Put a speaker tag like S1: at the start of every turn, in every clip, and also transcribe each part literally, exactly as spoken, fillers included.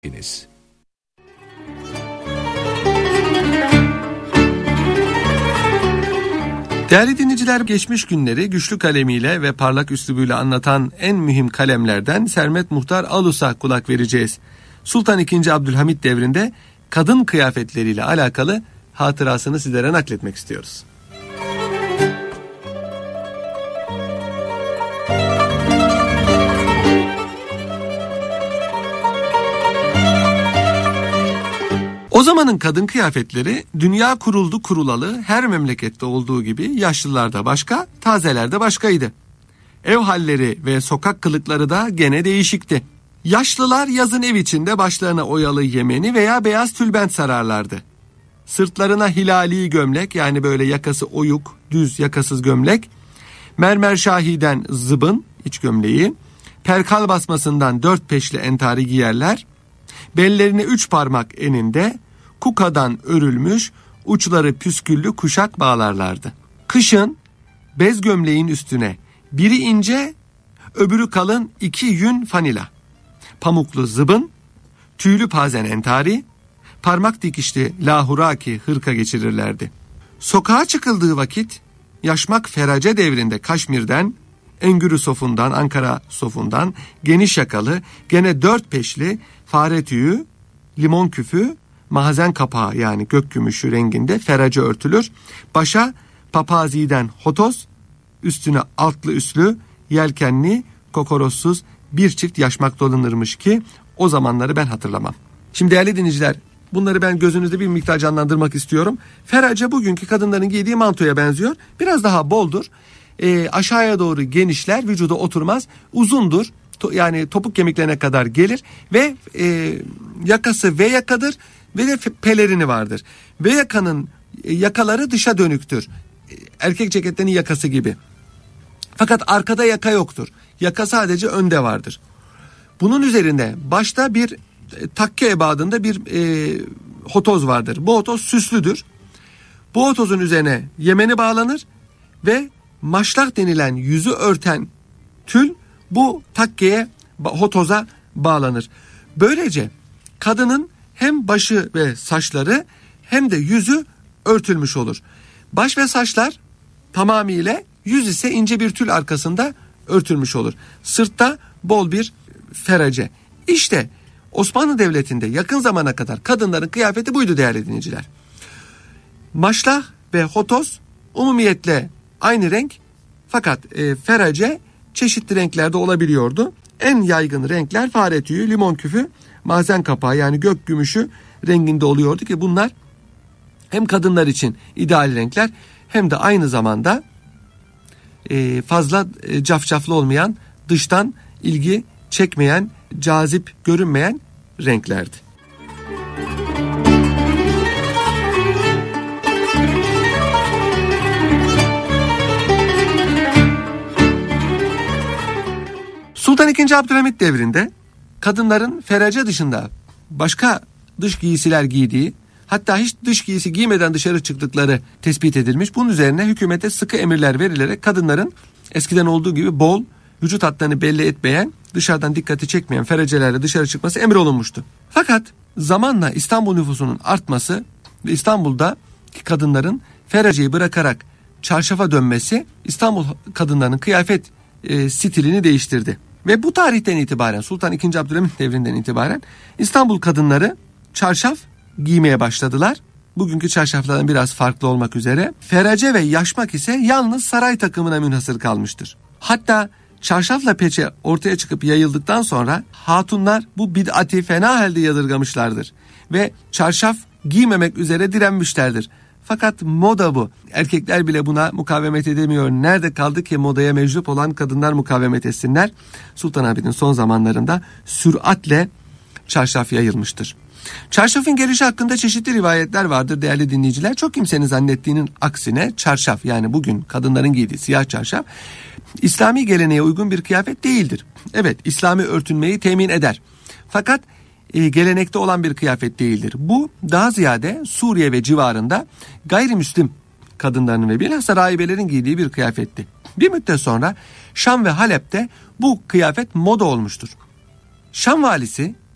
S1: Değerli dinleyiciler, geçmiş günleri güçlü kalemiyle ve parlak üslubuyla anlatan en mühim kalemlerden Sermet Muhtar Alus'a kulak vereceğiz. Sultan ikinci. Abdülhamit devrinde kadın kıyafetleriyle alakalı hatırasını sizlere nakletmek istiyoruz. O zamanın kadın kıyafetleri dünya kuruldu kurulalı her memlekette olduğu gibi yaşlılarda başka, tazelerde başkaydı. Ev halleri ve sokak kılıkları da gene değişikti. Yaşlılar yazın ev içinde başlarına oyalı yemeni veya beyaz tülbent sararlardı. Sırtlarına hilali gömlek, yani böyle yakası oyuk, düz yakasız gömlek, mermer şahiden zıbın, iç gömleği, perkal basmasından dört peşli entari giyerler, bellerine üç parmak eninde kukadan örülmüş uçları püsküllü kuşak bağlarlardı. Kışın bez gömleğin üstüne biri ince öbürü kalın iki yün fanila, pamuklu zıbın, tüylü pazen entari, parmak dikişli lahuraki hırka geçirirlerdi. Sokağa çıkıldığı vakit yaşmak ferace devrinde Kaşmir'den, Engürü sofundan, Ankara sofundan geniş yakalı, gene dört peşli fare tüyü, limon küfü, mahazen kapağı yani gök gümüşü renginde ferace örtülür. Başa papaziden hotoz, üstüne altlı üstlü, yelkenli, kokorossuz bir çift yaşmak dolanırmış ki o zamanları ben hatırlamam. Şimdi değerli dinleyiciler, bunları ben gözünüzde bir miktar canlandırmak istiyorum. Ferace bugünkü kadınların giydiği mantoya benziyor. Biraz daha boldur. E, aşağıya doğru genişler, vücuda oturmaz, uzundur. To, yani topuk kemiklerine kadar gelir ve e, yakası V yakadır ve de pelerini vardır. V yakanın e, yakaları dışa dönüktür. E, erkek ceketlerinin yakası gibi. Fakat arkada yaka yoktur. Yaka sadece önde vardır. Bunun üzerinde başta bir e, takke ebadında bir e, hotoz vardır. Bu hotoz süslüdür. Bu hotozun üzerine yemeni bağlanır ve maşlak denilen yüzü örten tül bu takkeye, hotoza bağlanır. Böylece kadının hem başı ve saçları hem de yüzü örtülmüş olur. Baş ve saçlar tamamıyla, yüz ise ince bir tül arkasında örtülmüş olur. Sırtta bol bir ferace. İşte Osmanlı Devleti'nde yakın zamana kadar kadınların kıyafeti buydu değerli dinleyiciler. Maşlah ve hotoz umumiyetle aynı renk, fakat e, ferace çeşitli renklerde olabiliyordu. En yaygın renkler fare tüyü, limon küfü, mazen kapağı yani gök gümüşü renginde oluyordu ki bunlar hem kadınlar için ideal renkler hem de aynı zamanda e, fazla e, cafcaflı olmayan, dıştan ilgi çekmeyen, cazip görünmeyen renklerdi. Sultan ikinci. Abdülhamit devrinde kadınların ferace dışında başka dış giysiler giydiği, hatta hiç dış giysi giymeden dışarı çıktıkları tespit edilmiş. Bunun üzerine hükümete sıkı emirler verilerek kadınların eskiden olduğu gibi bol, vücut hatlarını belli etmeyen, dışarıdan dikkati çekmeyen feracelerle dışarı çıkması emrolunmuştu. Fakat zamanla İstanbul nüfusunun artması ve İstanbul'daki kadınların feraceyi bırakarak çarşafa dönmesi İstanbul kadınlarının kıyafet e, stilini değiştirdi. Ve bu tarihten itibaren, Sultan ikinci. Abdülhamit devrinden itibaren İstanbul kadınları çarşaf giymeye başladılar. Bugünkü çarşaflardan biraz farklı olmak üzere. Ferace ve yaşmak ise yalnız saray takımına münhasır kalmıştır. Hatta çarşafla peçe ortaya çıkıp yayıldıktan sonra hatunlar bu bid'ati fena halde yadırgamışlardır. Ve çarşaf giymemek üzere direnmişlerdir. Fakat moda bu. Erkekler bile buna mukavemet edemiyor. Nerede kaldı ki modaya meczup olan kadınlar mukavemet etsinler? Sultanahmet'in son zamanlarında süratle çarşaf yayılmıştır. Çarşafın gelişi hakkında çeşitli rivayetler vardır değerli dinleyiciler. Çok kimsenin zannettiğinin aksine çarşaf, yani bugün kadınların giydiği siyah çarşaf, İslami geleneğe uygun bir kıyafet değildir. Evet, İslami örtünmeyi temin eder. Fakat e, gelenekte olan bir kıyafet değildir. Bu daha ziyade Suriye ve civarında gayrimüslim kadınların ve bilhassa rahibelerin giydiği bir kıyafetti. Bir müddet sonra Şam ve Halep'te bu kıyafet moda olmuştur. Şam valisi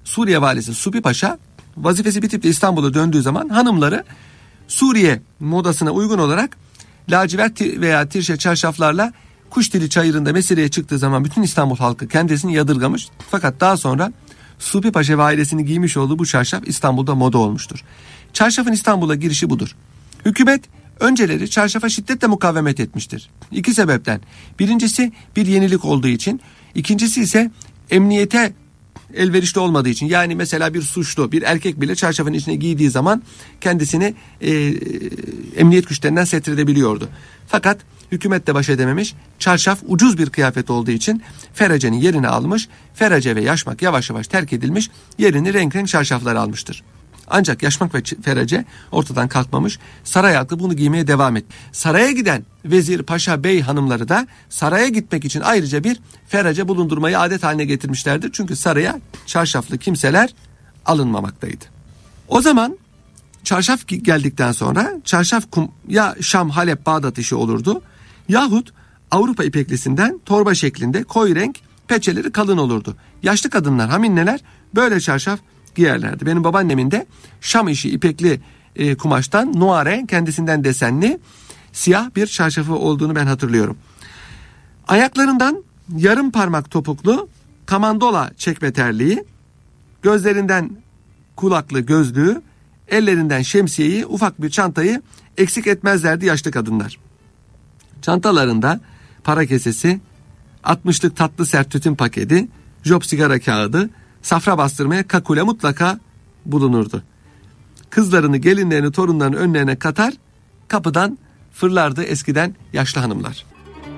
S1: Suriye valisi Supi Paşa vazifesi bitip de İstanbul'a döndüğü zaman hanımları Suriye modasına uygun olarak lacivert veya tirşe çarşaflarla Kuşdili çayırında mesireye çıktığı zaman bütün İstanbul halkı kendisini yadırgamış. Fakat daha sonra Supi Paşa ve ailesini giymiş olduğu bu çarşaf İstanbul'da moda olmuştur. Çarşafın İstanbul'a girişi budur. Hükümet önceleri çarşafa şiddetle mukavemet etmiştir. İki sebepten. Birincisi bir yenilik olduğu için. İkincisi ise emniyete elverişli olmadığı için. Yani mesela bir suçlu, bir erkek bile çarşafın içine giydiği zaman kendisini e, emniyet güçlerinden setredebiliyordu. Fakat hükümet de baş edememiş. Çarşaf ucuz bir kıyafet olduğu için ferecenin yerini almış. Ferece ve yaşmak yavaş yavaş terk edilmiş. Yerini renk renk çarşaflar almıştır. Ancak yaşmak ve ferece ortadan kalkmamış. Saray halkı bunu giymeye devam etti. Saraya giden vezir, paşa, bey hanımları da saraya gitmek için ayrıca bir ferece bulundurmayı adet haline getirmişlerdir. Çünkü saraya çarşaflı kimseler alınmamaktaydı. O zaman çarşaf geldikten sonra çarşaf kum, ya Şam, Halep, Bağdat işi olurdu. Yahut Avrupa ipeklisinden torba şeklinde koyu renk peçeleri kalın olurdu. Yaşlı kadınlar, haminneler böyle çarşaf giyerlerdi. Benim babaannemin de Şam işi ipekli e, kumaştan nuare, kendisinden desenli siyah bir çarşafı olduğunu ben hatırlıyorum. Ayaklarından yarım parmak topuklu kamandola çekme terliği, gözlerinden kulaklı gözlüğü, ellerinden şemsiyeyi, ufak bir çantayı eksik etmezlerdi yaşlı kadınlar. Çantalarında para kesesi, altmışlık tatlı sert tütün paketi, job sigara kağıdı, safra bastırmaya kakule mutlaka bulunurdu. Kızlarını, gelinlerini, torunlarını önlerine katar, kapıdan fırlardı eskiden yaşlı hanımlar.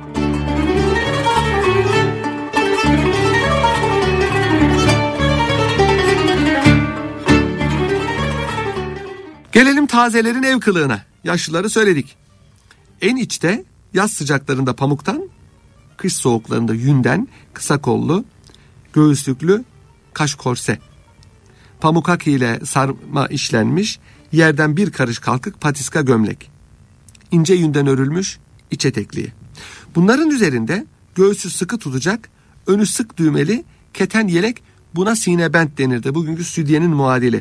S1: Gelelim tazelerin ev kılığına. Yaşlıları söyledik. En içte yaz sıcaklarında pamuktan, kış soğuklarında yünden, kısa kollu, göğüslüklü kaş korse. Pamuk haki ile sarma işlenmiş, yerden bir karış kalkık patiska gömlek. İnce yünden örülmüş iç etekliği. Bunların üzerinde göğsü sıkı tutacak, önü sık düğmeli keten yelek, buna sinebent denirdi. Bugünkü südyenin muadili.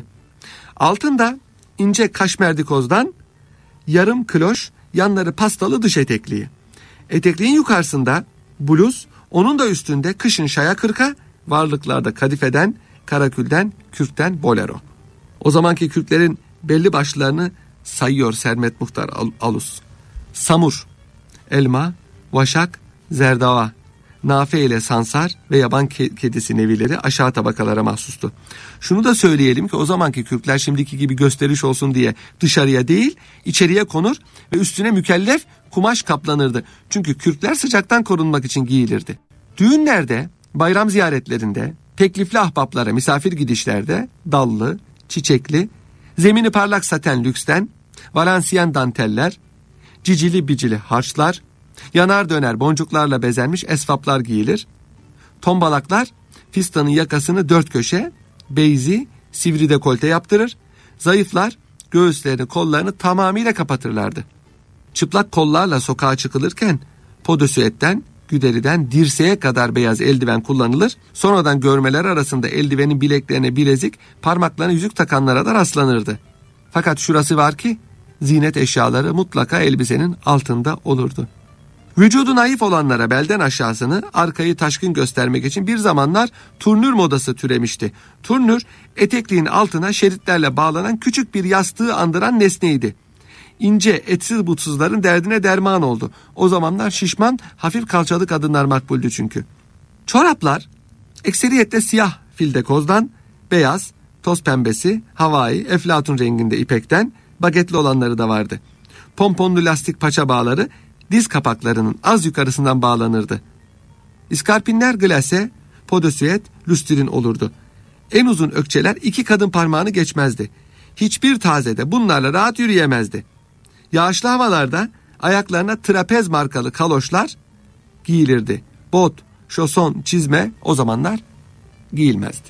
S1: Altında ince kaşmerdikozdan yarım kloş, yanları pastalı dış etekliği. Etekliğin yukarısında bluz, onun da üstünde kışın şaya kırka, varlıklarda kadifeden, karakülden, kürkten bolero. O zamanki Kürtlerin belli başlarını sayıyor Sermet Muhtar Alus. Samur, elma, vaşak, zerdava, nafe ile sansar ve yaban kedisi nevileri aşağı tabakalara mahsustu. Şunu da söyleyelim ki o zamanki Kürtler şimdiki gibi gösteriş olsun diye dışarıya değil, içeriye konur ve üstüne mükellef kumaş kaplanırdı. Çünkü Kürtler sıcaktan korunmak için giyilirdi. Düğünlerde, bayram ziyaretlerinde, teklifli ahbaplara misafir gidişlerde dallı, çiçekli, zemini parlak saten lüksten, valansiyen danteller, cicili bicili harçlar, yanar döner boncuklarla bezenmiş esvaplar giyilir. Tombalaklar fistanın yakasını dört köşe, beyzi, sivri dekolte yaptırır. Zayıflar göğüslerini, kollarını tamamıyla kapatırlardı. Çıplak kollarla sokağa çıkılırken podosüetten, güderiden dirseğe kadar beyaz eldiven kullanılır. Sonradan görmeler arasında eldivenin bileklerine bilezik, parmaklarına yüzük takanlara da rastlanırdı. Fakat şurası var ki ziynet eşyaları mutlaka elbisenin altında olurdu. Vücudu naif olanlara belden aşağısını, arkayı taşkın göstermek için bir zamanlar turnür modası türemişti. Turnür, etekliğin altına şeritlerle bağlanan küçük bir yastığı andıran nesneydi. İnce, etsiz butsuzların derdine derman oldu. O zamanlar şişman, hafif kalçalı kadınlar makbuldü çünkü. Çoraplar, ekseriyetle siyah fildekozdan, beyaz, toz pembesi, havai, eflatun renginde ipekten, bagetli olanları da vardı. Pomponlu lastik paça bağları, diz kapaklarının az yukarısından bağlanırdı. İskarpinler glase, podosüet, lüstrin olurdu. En uzun ökçeler iki kadın parmağını geçmezdi. Hiçbir tazede bunlarla rahat yürüyemezdi. Yağışlı havalarda ayaklarına trapez markalı kaloşlar giyilirdi. Bot, şoson, çizme o zamanlar giyilmezdi.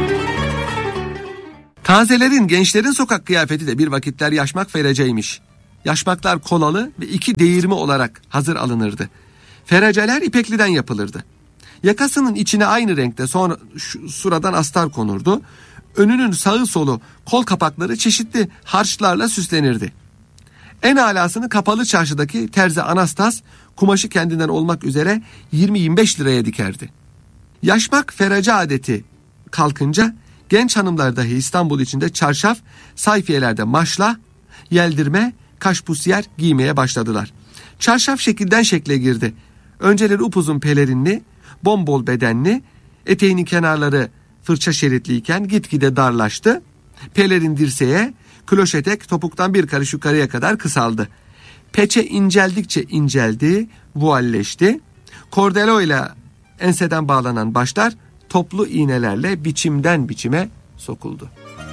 S1: Tazelerin, gençlerin sokak kıyafeti de bir vakitler yaşmak fereceymiş. Yaşmaklar kolalı ve iki değirmi olarak hazır alınırdı. Fereceler ipekliden yapılırdı. Yakasının içine aynı renkte sonra suradan astar konurdu. Önünün sağı solu kol kapakları çeşitli harçlarla süslenirdi. En alasını kapalı çarşıdaki terzi Anastas kumaşı kendinden olmak üzere yirmi yirmi beş liraya dikerdi. Yaşmak ferece adeti kalkınca genç hanımlar dahi İstanbul içinde çarşaf, sayfiyelerde maşla, yeldirme, kaşpusiyer giymeye başladılar. Çarşaf şekilden şekle girdi. Önceleri upuzun pelerinli, bombol bedenli, eteğinin kenarları fırça şeritliyken gitgide darlaştı. Pelerin dirseğe, kloş etek topuktan bir karış yukarıya kadar kısaldı. Peçe inceldikçe inceldi, vualleşti. Kordelo ile enseden bağlanan başlar toplu iğnelerle biçimden biçime sokuldu.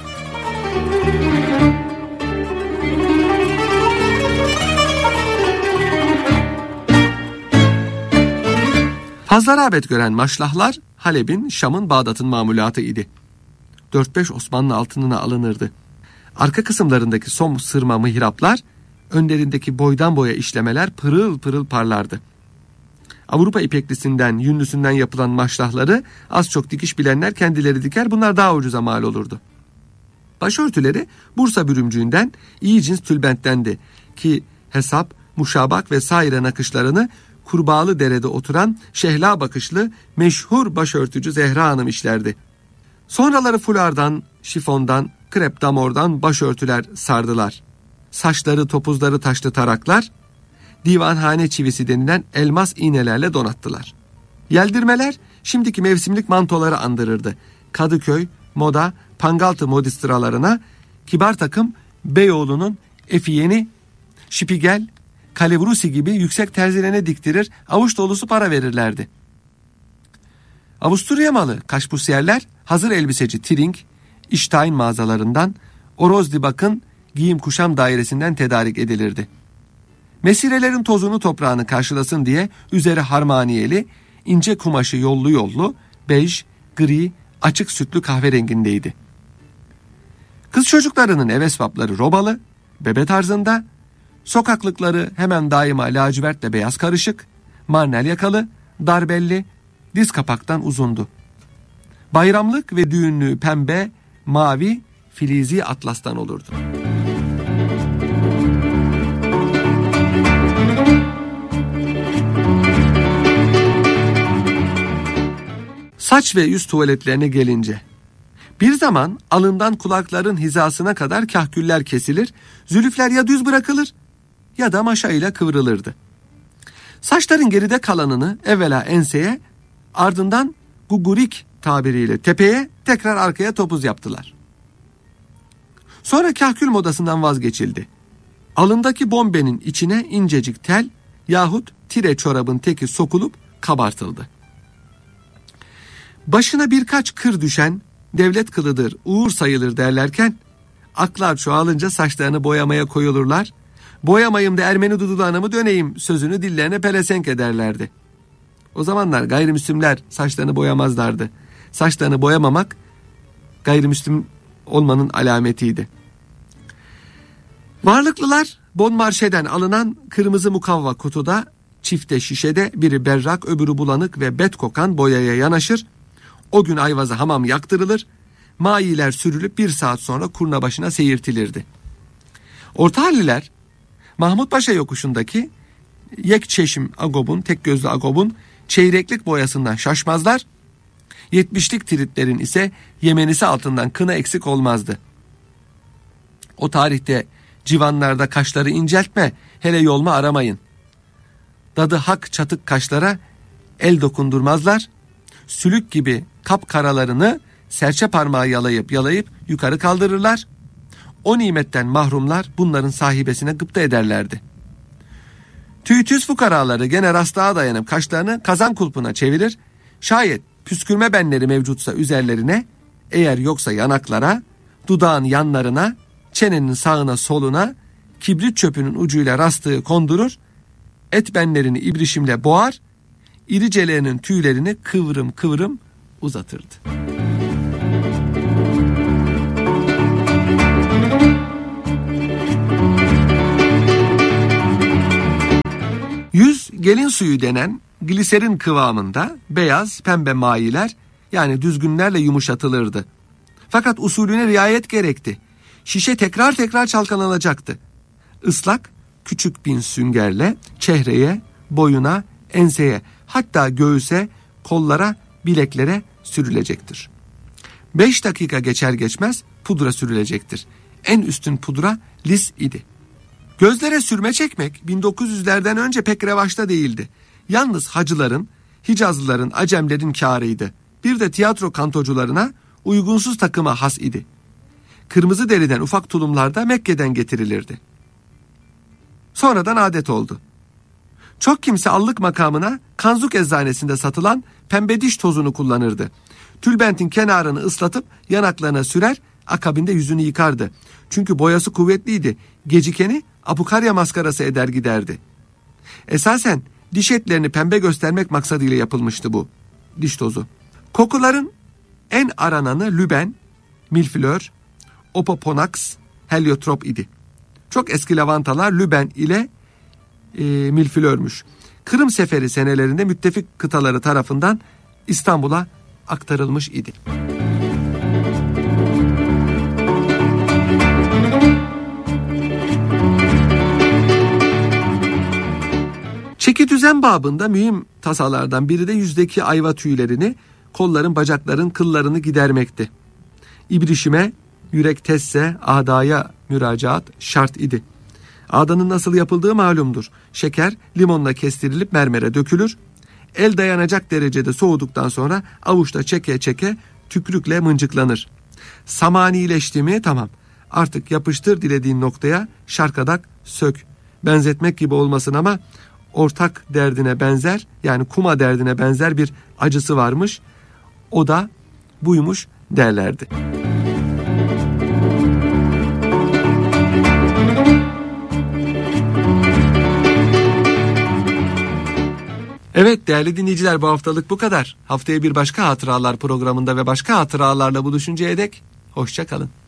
S1: Fazla rağbet gören maşlahlar Halep'in, Şam'ın, Bağdat'ın mamulatı idi. dört beş Osmanlı altınına alınırdı. Arka kısımlarındaki som sırma mihraplar, önlerindeki boydan boya işlemeler pırıl pırıl parlardı. Avrupa ipeklisinden, yünlüsünden yapılan maşlahları az çok dikiş bilenler kendileri diker, bunlar daha ucuza mal olurdu. Başörtüleri Bursa bürümcüğünden, iyi cins tülbenttendi ki hesap, muşabak ve saire nakışlarını Kurbağalı Dere'de oturan şehla bakışlı meşhur başörtücü Zehra Hanım işlerdi. Sonraları fulardan, şifondan, krep damordan başörtüler sardılar. Saçları topuzları taşlı taraklar, divanhane çivisi denilen elmas iğnelerle donattılar. Yeldirmeler şimdiki mevsimlik mantoları andırırdı. Kadıköy, Moda, Pangaltı modistralarına kibar takım Beyoğlu'nun Efiyeni, Şipigel, Kalevrusi gibi yüksek terzilerine diktirir, avuç dolusu para verirlerdi. Avusturya malı kaşpusiyerler hazır elbiseci Tring, İştayn mağazalarından, Orozdibak'ın giyim kuşam dairesinden tedarik edilirdi. Mesirelerin tozunu toprağını karşılasın diye üzeri harmaniyeli, ince kumaşı yollu yollu, bej, gri, açık sütlü kahverengindeydi. Kız çocuklarının evesvapları robalı, bebe tarzında, sokaklıkları hemen daima lacivertle beyaz karışık, marnel yakalı, darbelli, diz kapaktan uzundu. Bayramlık ve düğünlü pembe, mavi, filizi atlastan olurdu. Saç ve yüz tuvaletlerine gelince, bir zaman alından kulakların hizasına kadar kahküller kesilir, zülüfler ya düz bırakılır ya da maşayla kıvrılırdı. Saçların geride kalanını evvela enseye, ardından gugurik tabiriyle tepeye, tekrar arkaya topuz yaptılar. Sonra kahkül modasından vazgeçildi. Alındaki bombenin içine incecik tel yahut tire çorabın teki sokulup kabartıldı. Başına birkaç kır düşen devlet kılıdır, uğur sayılır derlerken, aklar çoğalınca saçlarını boyamaya koyulurlar, boyamayım da Ermeni dudulağına mı döneyim sözünü dillerine pelesenk ederlerdi. O zamanlar gayrimüslimler saçlarını boyamazlardı. Saçlarını boyamamak gayrimüslim olmanın alametiydi. Varlıklılar Bon Marche'den alınan kırmızı mukavva kutuda, çifte şişede biri berrak öbürü bulanık ve bet kokan boyaya yanaşır. O gün ayvaza hamam yaktırılır, mayiler sürülüp bir saat sonra kurna başına seyirtilirdi. Ortahalliler Mahmut Paşa yokuşundaki Yekçeşim Agob'un, tek gözlü Agob'un çeyreklik boyasından şaşmazlar, yetmişlik tiritlerin ise yemenisi altından kına eksik olmazdı. O tarihte civanlarda kaşları inceltme, hele yolma aramayın. Dadı hak çatık kaşlara el dokundurmazlar, sülük gibi kapkaralarını serçe parmağı yalayıp yalayıp yukarı kaldırırlar. O nimetten mahrumlar bunların sahibesine gıpta ederlerdi. Tüytüz fukaraları gene rastlığa dayanıp kaşlarını kazan kulpuna çevirir. Şayet püskürme benleri mevcutsa üzerlerine, eğer yoksa yanaklara, dudağın yanlarına, çenenin sağına soluna, kibrit çöpünün ucuyla rastığı kondurur, et benlerini ibrişimle boğar, iricelerinin tüylerini kıvrım kıvrım uzatırdı. gelin suyu denen gliserin kıvamında beyaz pembe mayiler yani düzgünlerle yumuşatılırdı. Fakat usulüne riayet gerekti. Şişe tekrar tekrar çalkalanacaktı. Islak küçük bir süngerle çehreye, boyuna, enseye, hatta göğüse, kollara, bileklere sürülecektir. Beş dakika geçer geçmez pudra sürülecektir. En üstün pudra lis idi. Gözlere sürme çekmek bin dokuz yüzlerden önce pek revaçta değildi. Yalnız hacıların, Hicazlıların, Acemlerin kârıydı. Bir de tiyatro kantocularına uygunsuz takıma has idi. Kırmızı deriden ufak tulumlar da Mekke'den getirilirdi. Sonradan adet oldu. Çok kimse allık makamına Kanzuk eczanesinde satılan pembe diş tozunu kullanırdı. Tülbentin kenarını ıslatıp yanaklarına sürer, akabinde yüzünü yıkardı. Çünkü boyası kuvvetliydi. Gecikeni apukarya maskarası eder giderdi. Esasen diş etlerini pembe göstermek maksadıyla yapılmıştı bu diş tozu. Kokuların en arananı lüben, milflör, opoponax, heliotrop idi. Çok eski lavantalar lüben ile e, milflörmüş. Kırım Seferi senelerinde müttefik kıtaları tarafından İstanbul'a aktarılmış idi. Çeki düzen babında mühim tasalardan biri de yüzdeki ayva tüylerini, kolların, bacakların kıllarını gidermekti. İbrişime, yürek tesse, ağdaya müracaat şart idi. Ağdanın nasıl yapıldığı malumdur. Şeker limonla kestirilip mermere dökülür. El dayanacak derecede soğuduktan sonra avuçla çeke çeke tükrükle mıncıklanır. Samanileşti mi tamam. Artık yapıştır dilediğin noktaya, şarkadak sök. Benzetmek gibi olmasın ama ortak derdine benzer, yani kuma derdine benzer bir acısı varmış. O da buymuş derlerdi. Evet değerli dinleyiciler, bu haftalık bu kadar. Haftaya bir başka hatıralar programında ve başka hatıralarla buluşuncaya dek hoşça kalın.